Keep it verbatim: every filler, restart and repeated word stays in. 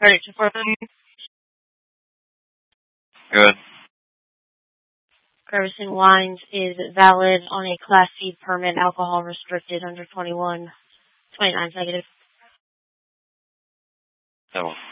Alright, so for them, Good. Kervison Wines is valid on a Class C permit, alcohol restricted under twenty-one, twenty-nine negative. That one.